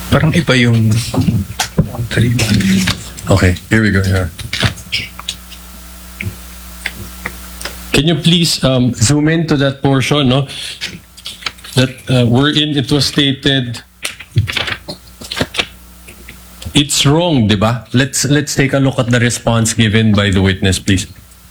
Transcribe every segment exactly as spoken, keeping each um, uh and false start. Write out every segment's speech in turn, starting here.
Parang iba yung three months. Okay, here we go. Here. Can you please um, zoom into that portion, no? That uh, wherein it was stated, it's wrong, di ba? Let's let's take a look at the response given by the witness, please.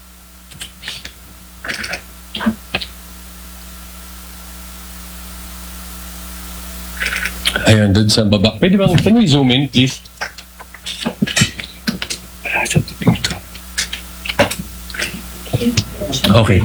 Ayan, dun sa baba. Pwede bang, can we zoom in, please? Okay.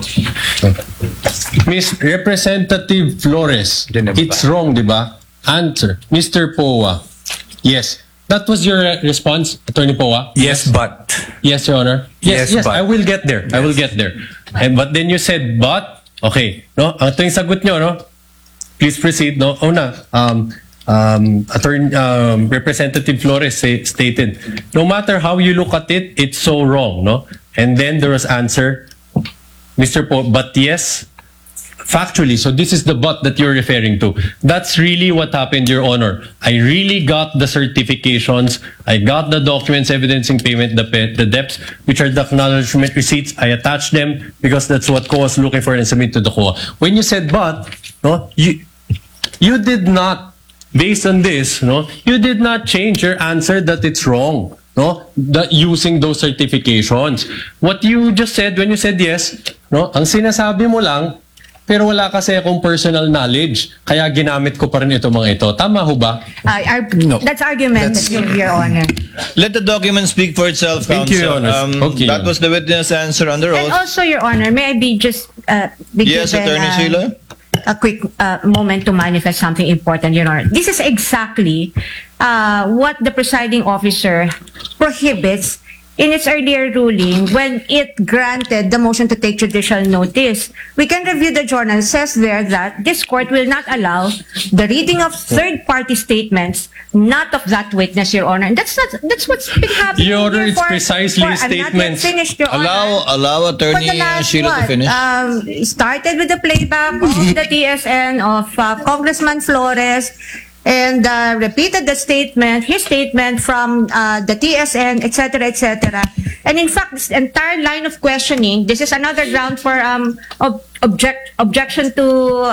Miss Representative Flores, it's wrong, di ba? Answer. Mister Poa. Yes. That was your uh, response, Attorney Poa? Yes, but. Yes, Your Honor. Yes, Yes, yes, but. I will get there. I will get there. And but then you said, but, okay. No, ang ito yung sagot nyo, no? Please proceed, no? Una, um, um, Attorney, um, Representative Flores say, stated, no matter how you look at it, it's so wrong, no? And then there was answer, Mister Po, but yes, factually, so this is the but that you're referring to. That's really what happened, Your Honor. I really got the certifications. I got the documents evidencing payment, the, the debts, which are the acknowledgement receipts. I attached them because that's what C O A is looking for and submit to the C O A. When you said but, no, you, you did not, based on this, no, you did not change your answer that it's wrong. No, that using those certifications. What you just said when you said yes, no, ang sinasabi mo lang, pero wala kasi akong personal knowledge, kaya ginamit ko pa rin ito mga ito. Tama ho ba? Uh, ar- No. That's argumentative, Your Honor. Let the document speak for itself, Thank you, Counsel. Your Honor. Um, Okay, that Your was the witness answer under And oath. also, Your Honor, may I be just uh, be Yes, given, Attorney uh, Sheila. a quick uh, moment to manifest something important, Your Honor. This is exactly uh, what the presiding officer prohibits in its earlier ruling when it granted the motion to take judicial notice. We can review the journal. It says there that this court will not allow the reading of third-party statements not of that witness, Your Honor. And that's not, that's what's been happening Your Honor, here it's for, precisely for, I'm not yet statements. finished, Your Honor. Allow, allow For Attorney the last Sheila to what? finish. Um, started with the playback of the T S N of uh, Congressman Flores and uh, repeated the statement, his statement from uh, the T S N, et cetera, et cetera. And in fact, this entire line of questioning, this is another ground for um, ob object objection to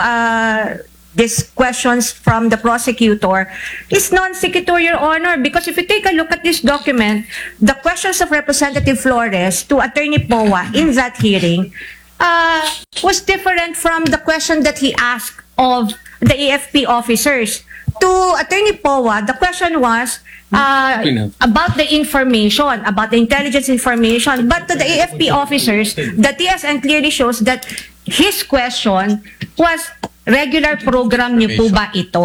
uh, these questions from the prosecutor, is non sequitur, Your Honor, because if you take a look at this document, the questions of Representative Flores to Attorney Poa in that hearing uh, was different from the question that he asked of the A F P officers. To Attorney Poa, the question was uh, about the information, about the intelligence information. But to the A F P officers, the T S N clearly shows that his question was, regular program niyo po ba ito?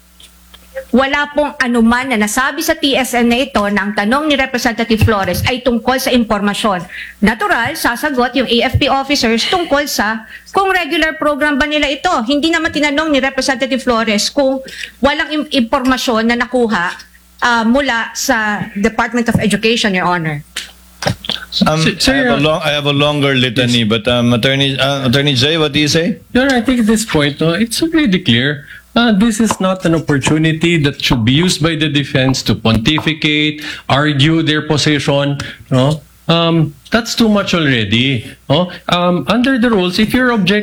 Wala pong anuman na nasabi sa T S N na ito na ang tanong ni Representative Flores ay tungkol sa impormasyon. Natural, sasagot yung A F P officers tungkol sa kung regular program ba nila ito. Hindi naman tinanong ni Representative Flores kung walang impormasyon na nakuha uh, mula sa Department of Education, Your Honor. Um, Sir, I, have a long, I have a longer litany, but um, Attorney uh, Attorney Jay, what do you say? Your Honor, I think at this point, no, it's already clear. Uh, this is not an opportunity that should be used by the defense to pontificate, argue their position. No, um, that's too much already. No, um, under the rules, if you're object